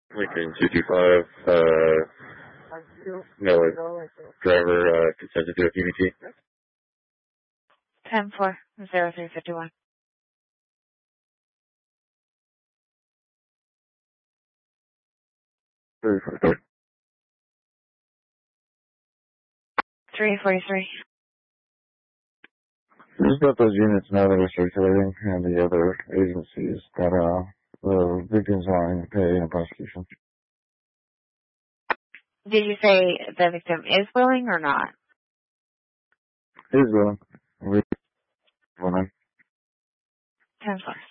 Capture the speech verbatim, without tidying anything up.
Lincoln two two five, uh, no, driver, uh, consented to a P B T. ten four zero three five one. three forty-three. three forty-three. Just got those units now that are circulating and the other agencies that, uh, the victims wanting to pay in a prosecution. Did you say the victim is willing or not? He's willing. We, ten four.